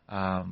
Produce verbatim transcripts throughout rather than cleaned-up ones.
um,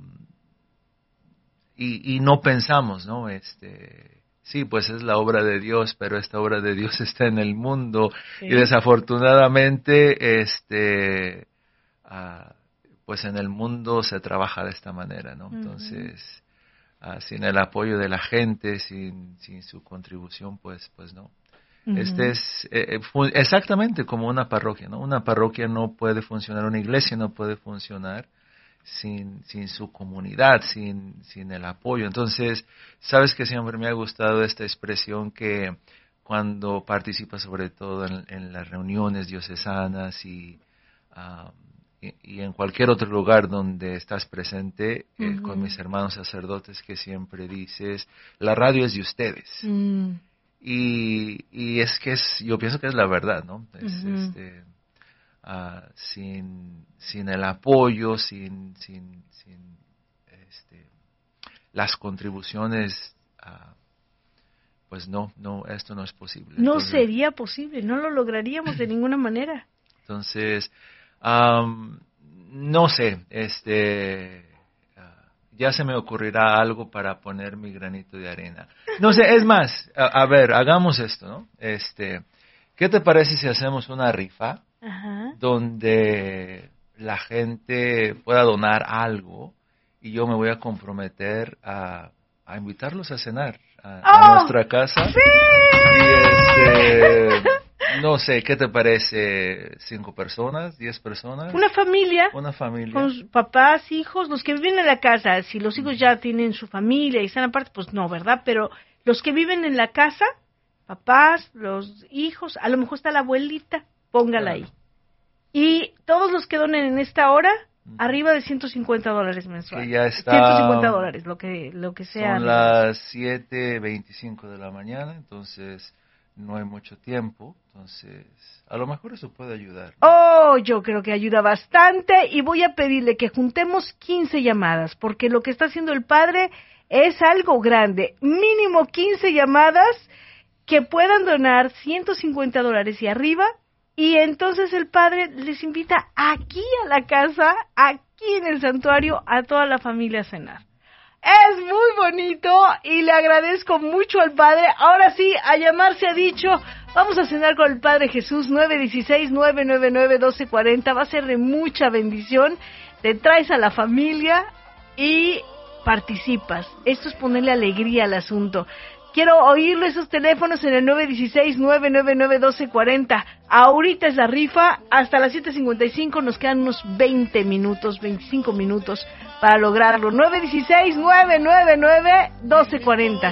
y, y no pensamos, ¿no? Este, sí, pues es la obra de Dios, pero esta obra de Dios está en el mundo sí. Y desafortunadamente, este, uh, pues en el mundo se trabaja de esta manera, ¿no? Entonces, uh, sin el apoyo de la gente, sin, sin su contribución, pues, pues no. Uh-huh. Este es eh, fu- exactamente como una parroquia, ¿no? Una parroquia no puede funcionar, una iglesia no puede funcionar sin, sin su comunidad, sin, sin el apoyo. Entonces, sabes que siempre me ha gustado esta expresión que cuando participas sobre todo en, en las reuniones diocesanas y, uh, y, y en cualquier otro lugar donde estás presente, uh-huh. eh, con mis hermanos sacerdotes, que siempre dices, la radio es de ustedes. Uh-huh. Y, y es que es, yo pienso que es la verdad, ¿no? Es, uh-huh. este, uh, sin, sin el apoyo, sin, sin, sin este, las contribuciones, uh, pues no, no, esto no es posible. No entonces, sería posible, no lo lograríamos de ninguna manera. Entonces, um, no sé, este... ya se me ocurrirá algo para poner mi granito de arena. No sé, es más, a, a ver, hagamos esto, ¿no? Este, ¿qué te parece si hacemos una rifa Ajá. donde la gente pueda donar algo y yo me voy a comprometer a, a invitarlos a cenar a, oh, a nuestra casa? ¡Sí! Y este... No sé, ¿qué te parece? ¿Cinco personas? ¿Diez personas? Una familia. Una familia. Con papás, hijos, los que viven en la casa. Si los hijos ya tienen su familia y están aparte, pues no, ¿verdad? Pero los que viven en la casa, papás, los hijos, a lo mejor está la abuelita, póngala ahí. Y todos los que donen en esta hora, arriba de ciento cincuenta dólares mensuales. Que ya está, ciento cincuenta dólares, lo que, lo que sea. Son las siete veinticinco de la mañana, entonces... no hay mucho tiempo, entonces a lo mejor eso puede ayudar, ¿no? Oh, yo creo que ayuda bastante y voy a pedirle que juntemos quince llamadas, porque lo que está haciendo el padre es algo grande. Mínimo quince llamadas que puedan donar ciento cincuenta dólares y arriba, y entonces el padre les invita aquí a la casa, aquí en el santuario, a toda la familia a cenar. Es muy bonito y le agradezco mucho al Padre. Ahora sí, a llamar se ha dicho, vamos a cenar con el Padre Jesús, nueve uno seis, nueve nueve nueve, uno dos cuatro cero. Va a ser de mucha bendición. Te traes a la familia y participas. Esto es ponerle alegría al asunto. Quiero oírlo esos teléfonos en el nueve uno seis, nueve nueve nueve, uno dos cuatro cero. Ahorita es la rifa, hasta las siete cincuenta y cinco nos quedan unos veinte minutos, veinticinco minutos para lograrlo. nueve uno seis, nueve nueve nueve, uno dos cuatro cero.